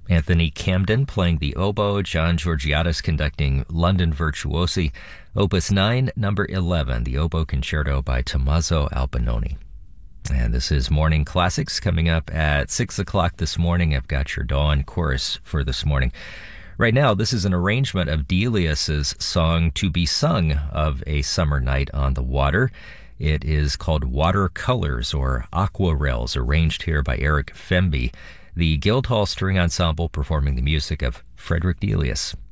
Anthony Camden playing the oboe, John Georgiadis conducting London Virtuosi, Opus 9, number 11, the Oboe Concerto by Tommaso Albinoni. And this is Morning Classics coming up at 6 o'clock this morning. I've got your dawn chorus for this morning. Right now, this is an arrangement of Delius's song To Be Sung of a Summer Night on the Water. It is called Watercolors or Aquarelles, arranged here by Eric Femby. The Guildhall String Ensemble performing the music of Frederick Delius.